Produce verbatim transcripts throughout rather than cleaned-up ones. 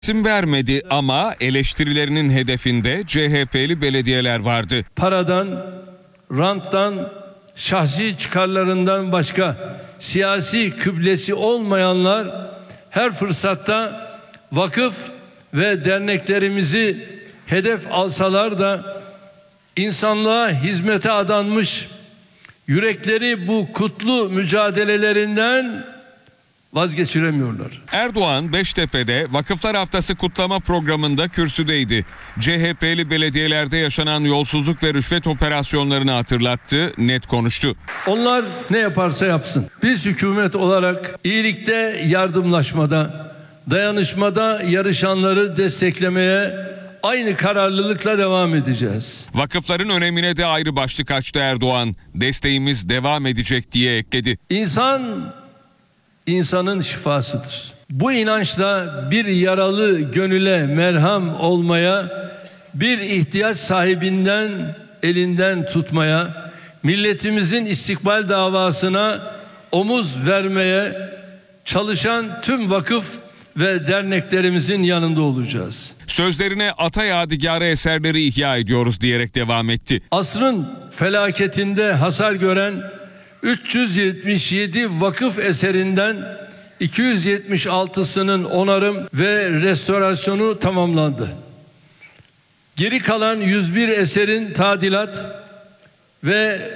İsim vermedi ama eleştirilerinin hedefinde C H P'li belediyeler vardı. Paradan, ranttan, şahsi çıkarlarından başka siyasi kıblesi olmayanlar her fırsatta vakıf ve derneklerimizi hedef alsalar da insanlığa hizmete adanmış, yürekleri bu kutlu mücadelelerinden vazgeçiremiyorlar. Erdoğan Beştepe'de Vakıflar Haftası kutlama programında kürsüdeydi. C H P'li belediyelerde yaşanan yolsuzluk ve rüşvet operasyonlarını hatırlattı, net konuştu. Onlar ne yaparsa yapsın. Biz hükümet olarak iyilikte, yardımlaşmada, dayanışmada yarışanları desteklemeye aynı kararlılıkla devam edeceğiz. Vakıfların önemine de ayrı başlık açtı Erdoğan. Desteğimiz devam edecek diye ekledi. İnsan insanın şifasıdır. Bu inançla bir yaralı gönüle merham olmaya, bir ihtiyaç sahibinden elinden tutmaya, milletimizin istikbal davasına omuz vermeye çalışan tüm vakıf ve derneklerimizin yanında olacağız. Sözlerine ata yadigarı eserleri ihya ediyoruz diyerek devam etti. Asrın felaketinde hasar gören üç yüz yetmiş yedi vakıf eserinden iki yüz yetmiş altısının onarım ve restorasyonu tamamlandı. Geri kalan yüz bir eserin tadilat ve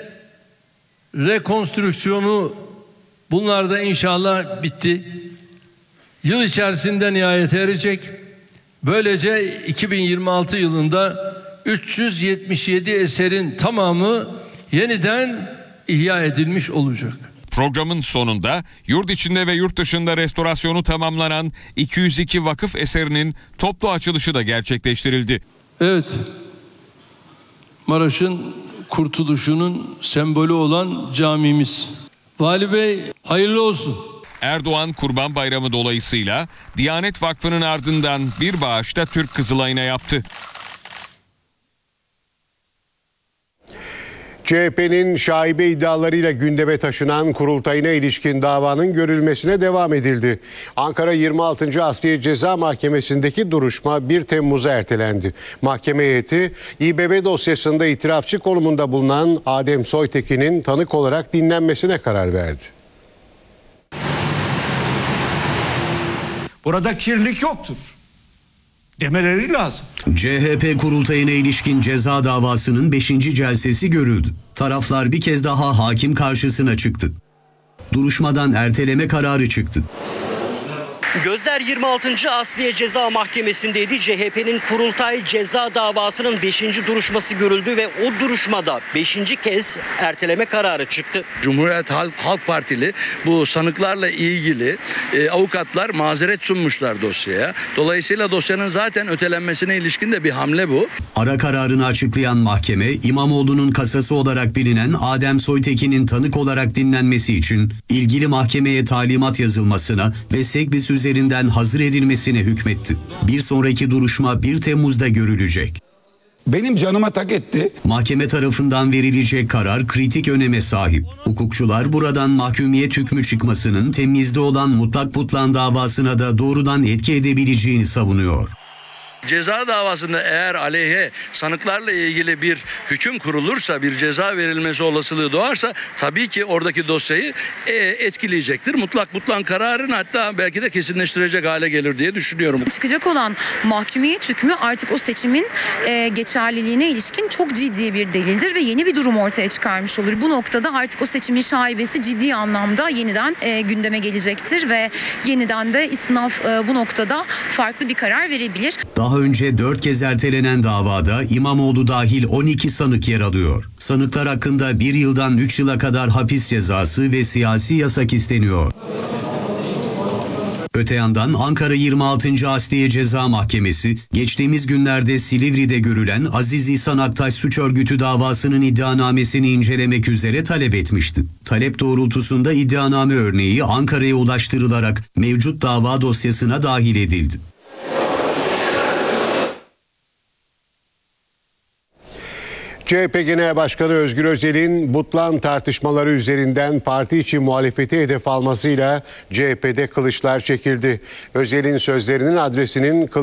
rekonstrüksiyonu bunlar da inşallah bitti. Yıl içerisinde nihayete erecek. Böylece iki bin yirmi altı yılında üç yüz yetmiş yedi eserin tamamı yeniden ihya edilmiş olacak. Programın sonunda yurt içinde ve yurt dışında restorasyonu tamamlanan iki yüz iki vakıf eserinin toplu açılışı da gerçekleştirildi. Evet, Maraş'ın kurtuluşunun sembolü olan camimiz. Vali Bey hayırlı olsun. Erdoğan Kurban Bayramı dolayısıyla Diyanet Vakfı'nın ardından bir bağış da Türk Kızılay'ına yaptı. C H P'nin şaibe iddialarıyla gündeme taşınan kurultayına ilişkin davanın görülmesine devam edildi. Ankara yirmi altıncı Asliye Ceza Mahkemesi'ndeki duruşma bir Temmuz'a ertelendi. Mahkeme heyeti İ B B dosyasında itirafçı konumunda bulunan Adem Soytekin'in tanık olarak dinlenmesine karar verdi. Burada kirlilik yoktur demeleri lazım. C H P kurultayına ilişkin ceza davasının beşinci celsesi görüldü. Taraflar bir kez daha hakim karşısına çıktı. Duruşmadan erteleme kararı çıktı. Gözler yirmi altıncı Asliye Ceza Mahkemesi'ndeydi. C H P'nin kurultay ceza davasının beşinci duruşması görüldü ve o duruşmada beşinci kez erteleme kararı çıktı. Cumhuriyet Halk, Halk Partili bu sanıklarla ilgili e, avukatlar mazeret sunmuşlar dosyaya. Dolayısıyla dosyanın zaten ötelenmesine ilişkin de bir hamle bu. Ara kararını açıklayan mahkeme, İmamoğlu'nun kasası olarak bilinen Adem Soytekin'in tanık olarak dinlenmesi için ilgili mahkemeye talimat yazılmasına ve Segbis üzerinden hazır edilmesine hükmetti. Bir sonraki duruşma bir Temmuz'da görülecek. Benim canıma tak etti. Mahkeme tarafından verilecek karar kritik öneme sahip. Hukukçular buradan mahkumiyet hükmü çıkmasının temizde olan Mutlak Putlan davasına da doğrudan etki edebileceğini savunuyor. Ceza davasında eğer aleyhe sanıklarla ilgili bir hüküm kurulursa, bir ceza verilmesi olasılığı doğarsa tabii ki oradaki dosyayı e, etkileyecektir. Mutlak Putlan kararını hatta belki de kesinleştirecek hale gelir diye düşünüyorum. Çıkacak olan mahkumiyet hükmü artık o seçimin e, geçerliliğine ilişkin çok ciddi bir delildir ve yeni bir durum ortaya çıkarmış olur. Bu noktada artık o seçimin şaibesi ciddi anlamda yeniden e, gündeme gelecektir ve yeniden de istinaf e, bu noktada farklı bir karar verebilir. Daha önce dört kez ertelenen davada İmamoğlu dahil on iki sanık yer alıyor. Sanıklar hakkında bir yıldan üç yıla kadar hapis cezası ve siyasi yasak isteniyor. Öte yandan Ankara yirmi altıncı Asliye Ceza Mahkemesi, geçtiğimiz günlerde Silivri'de görülen Aziz İhsan Aktaş suç örgütü davasının iddianamesini incelemek üzere talep etmişti. Talep doğrultusunda iddianame örneği Ankara'ya ulaştırılarak mevcut dava dosyasına dahil edildi. C H P Genel Başkanı Özgür Özel'in Butlan tartışmaları üzerinden parti içi muhalefeti hedef almasıyla C H P'de kılıçlar çekildi. Özel'in sözlerinin adresinin